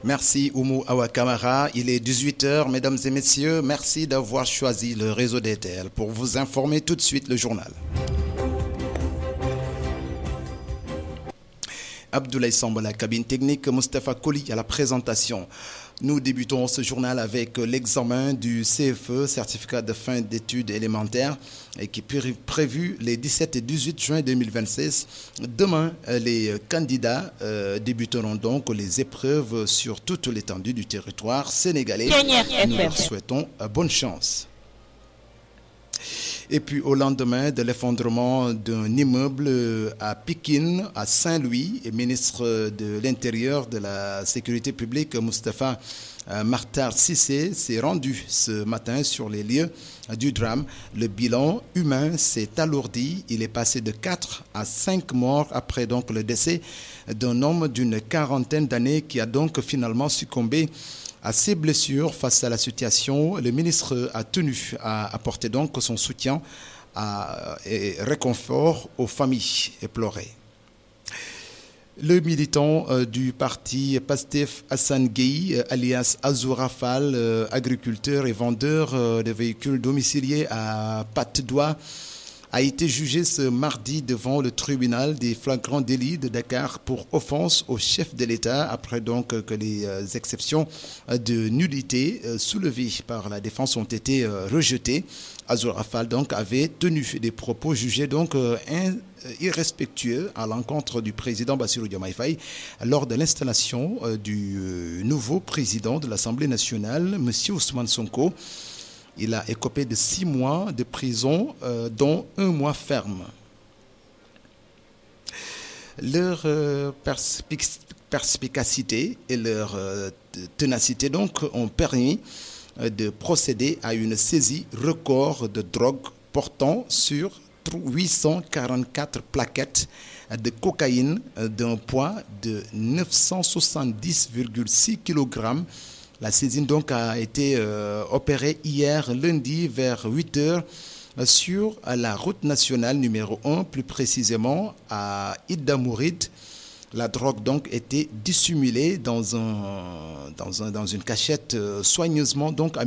Merci Oumou Awa Kamara. Il est 18h, mesdames et messieurs. Merci d'avoir choisi le réseau DTL pour vous informer tout de suite le journal. Abdoulaye Samba, la cabine technique, Moustapha Koli à la présentation. Nous débutons ce journal avec l'examen du CFE, certificat de fin d'études élémentaires, qui est prévu les 17 et 18 juin 2026. Demain, les candidats débuteront donc les épreuves sur toute l'étendue du territoire sénégalais. Nous leur souhaitons bonne chance. Et puis au lendemain de l'effondrement d'un immeuble à Pikine, à Saint-Louis, le ministre de l'Intérieur, de la Sécurité publique, Moustapha Makhtar Cissé, s'est rendu ce matin sur les lieux du drame. Le bilan humain s'est alourdi. Il est passé de 4 à 5 morts après donc le décès d'un homme d'une quarantaine d'années qui a donc finalement succombé à ces blessures. Face à la situation, le ministre a tenu à apporter donc son soutien et réconfort aux familles éplorées. Le militant du parti Pastef Hassan Gueye, alias Azoura Fall, agriculteur et vendeur de véhicules domiciliés à Patte-d'Oie, a été jugé ce mardi devant le tribunal des flagrants délits de Dakar pour offense au chef de l'État, après donc que les exceptions de nullité soulevées par la défense ont été rejetées. Azoura Fall donc avait tenu des propos jugés donc irrespectueux à l'encontre du président Bassirou Diomaye Faye lors de l'installation du nouveau président de l'Assemblée nationale, M. Ousmane Sonko. Il a écopé de 6 mois de prison, dont 1 mois ferme. Leur perspicacité et leur ténacité donc ont permis de procéder à une saisie record de drogue portant sur 844 plaquettes de cocaïne d'un poids de 970,6 kg. La saisine donc a été opérée hier lundi vers 8h sur la route nationale numéro 1, plus précisément à Idda Mouride. La drogue donc était dissimulée dans une cachette soigneusement donc